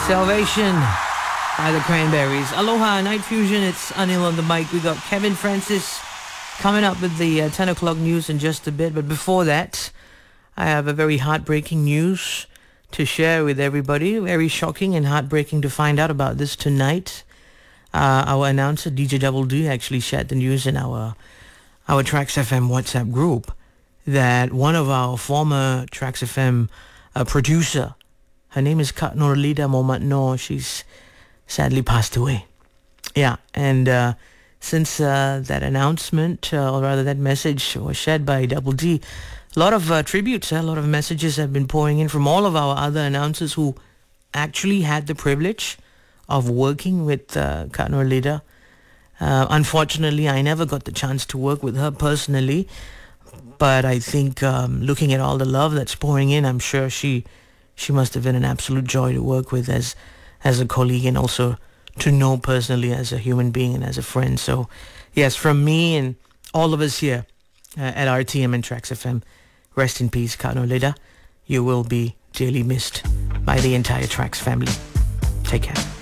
Salvation by the Cranberries. Aloha, Night Fusion. It's Anil on the mic. We got Kevin Francis coming up with the 10 o'clock news in just a bit. But before that, I have a very heartbreaking news to share with everybody. Very shocking and heartbreaking to find out about this tonight. Our announcer, DJ Double D, actually shared the news in our Trax FM WhatsApp group that one of our former Trax FM producer, her name is Kak Nurlida Mohamed Noor, she's sadly passed away. Yeah, and since that announcement, or rather that message was shared by Double D, a lot of tributes, a lot of messages have been pouring in from all of our other announcers who actually had the privilege of working with Kak Nurlida. Unfortunately, I never got the chance to work with her personally, but I think looking at all the love that's pouring in, I'm sure she must have been an absolute joy to work with as a colleague and also to know personally as a human being and as a friend. So yes, from me and all of us here at RTM and Trax FM, rest in peace, Kak Nurlida. You will be dearly missed by the entire Trax family. Take care.